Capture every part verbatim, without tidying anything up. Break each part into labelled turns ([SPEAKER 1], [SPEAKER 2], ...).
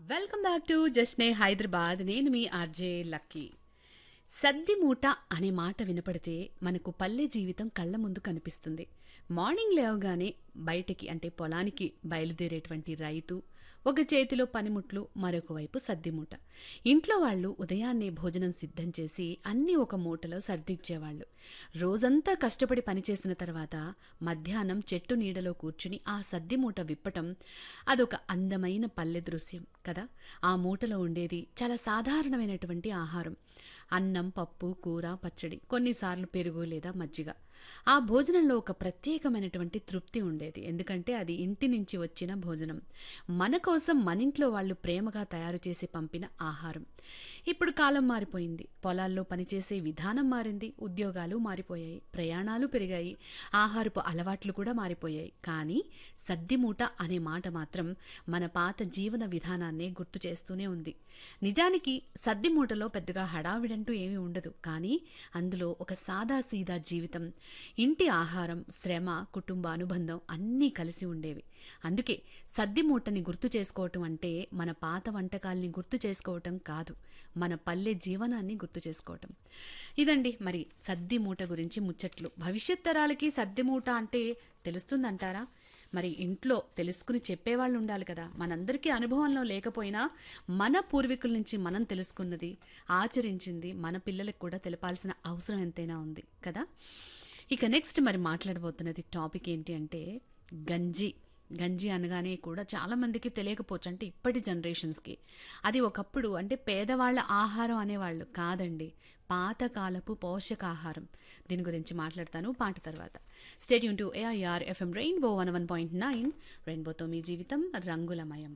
[SPEAKER 1] Welcome back to జస్నే Hyderabad. నేను మీ RJ lucky. సద్ది మూట అనే మాట వినపడితే మనకు పల్లె జీవితం కళ్ళ ముందు కనిపిస్తుంది. మార్నింగ్ లేవగానే బయటికి అంటే పొలానికి బయలుదేరేటువంటి రైతు, ఒక చేతిలో పనిముట్లు, మరొక వైపు సద్ది మూట. ఇంట్లో వాళ్ళు ఉదయాన్నే భోజనం సిద్ధం చేసి అన్నీ ఒక మూటలో సర్దిచ్చేవాళ్ళు. రోజంతా కష్టపడి పనిచేసిన తర్వాత మధ్యాహ్నం చెట్టు నీడలో కూర్చుని ఆ సద్ది మూట విప్పటం అదొక అందమైన పల్లె దృశ్యం కదా. ఆ మూటలో ఉండేది చాలా సాధారణమైనటువంటి ఆహారం: అన్నం, పప్పు, కూర, పచ్చడి, కొన్నిసార్లు పెరుగు లేదా మజ్జిగ. ఆ భోజనంలో ఒక ప్రత్యేకమైనటువంటి తృప్తి ఉండేది, ఎందుకంటే అది ఇంటి నుంచి వచ్చిన భోజనం, మన కోసం మనింట్లో వాళ్ళు ప్రేమగా తయారు చేసి పంపిన ఆహారం. ఇప్పుడు కాలం మారిపోయింది, పొలాల్లో పనిచేసే విధానం మారింది, ఉద్యోగాలు మారిపోయాయి, ప్రయాణాలు పెరిగాయి, ఆహారపు అలవాట్లు కూడా మారిపోయాయి. కానీ సద్ది మూట అనే మాట మాత్రం మన పాత జీవన విధానాన్నే గుర్తు చేస్తూనే ఉంది. నిజానికి సద్ది మూటలో పెద్దగా హడావిడంటూ ఏమీ ఉండదు, కానీ అందులో ఒక సాదాసీదా జీవితం, ఇంటి ఆహారం, శ్రమ, కుటుంబ అనుబంధం అన్నీ కలిసి ఉండేవి. అందుకే సద్ది మూటని గుర్తు చేసుకోవటం అంటే మన పాత వంటకాల్ని గుర్తు చేసుకోవటం కాదు, మన పల్లె జీవనాన్ని గుర్తు చేసుకోవటం. ఇదండి మరి సద్ది మూట గురించి ముచ్చట్లు. భవిష్యత్ తరాలకి సద్ది మూట అంటే తెలుస్తుందంటారా? మరి ఇంట్లో తెలుసుకుని చెప్పేవాళ్ళు ఉండాలి కదా. మనందరికీ అనుభవంలో లేకపోయినా మన పూర్వీకుల నుంచి మనం తెలుసుకున్నది, ఆచరించింది మన పిల్లలకు కూడా తెలపాల్సిన అవసరం ఎంతైనా ఉంది కదా. ఇక నెక్స్ట్ మరి మాట్లాడబోతున్నది టాపిక్ ఏంటి అంటే గంజి. గంజి అనగానే కూడా చాలామందికి తెలియకపోవచ్చు, అంటే ఇప్పటి జనరేషన్స్కి. అది ఒకప్పుడు అంటే పేదవాళ్ళ ఆహారం అనేవాళ్ళు కాదండి, పాతకాలపు పోషకాహారం. దీని గురించి మాట్లాడతాను పాట తర్వాత. State Yoon to AIR FM rainbow one one point nine. రెయిన్బోతో మీ జీవితం రంగులమయం.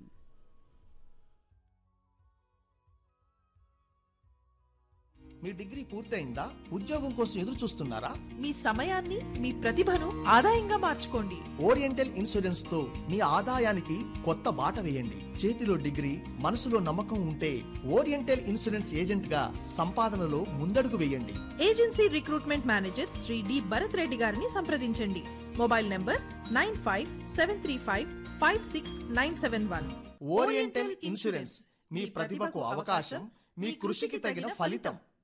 [SPEAKER 2] మీ డిగ్రీ పూర్తయిందా? ఉద్యోగం కోసం ఎదురు చూస్తున్నారా?
[SPEAKER 3] మీ సమయాన్ని, మీ ప్రతిభను ఆదాయంగా మార్చుకోండి.
[SPEAKER 2] ఓరియంటల్ ఇన్సూరెన్స్ తో మీ ఆదాయానికి కొత్త బాట వేయండి. చేతిలో డిగ్రీ, మనసులో నమ్మకం ఉంటే ఓరియంటల్ ఇన్సూరెన్స్ ఏజెంట్ గా సంపాదనలో ముందడుగు వేయండి.
[SPEAKER 3] Agency recruitment manager Shri D Bharat Reddy గారిని సంప్రదించండి. Mobile number nine five seven three five five six nine seven one.
[SPEAKER 2] Oriental insurance, మీ ప్రతిభకు అవకాశం, మీ కృషికి తగిన ఫలితం.